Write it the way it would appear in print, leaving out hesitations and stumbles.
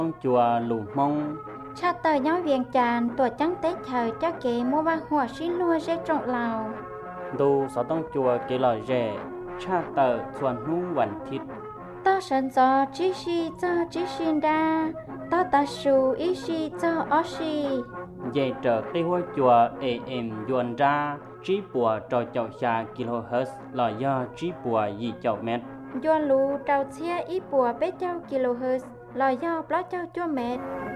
chùa lù mông cha tờ nhau viện tràn tuổi trắng tết thời cho kế mua ba hoa xin lua dễ trọng lào đu sáu tông chùa kế lò rẻ cha tờ xuân hung vận thịt ta sân gió chỉ si cho chỉ xin ra ta ta su ý si cho ó si dạy trở tây hoa chùa AM yuan ra trí bùa trò chậu xa kHz lò do trí bùa dị chậu mét yuan lù trâu chia ý bùa bế châu kHz lò do blog châu chua mệt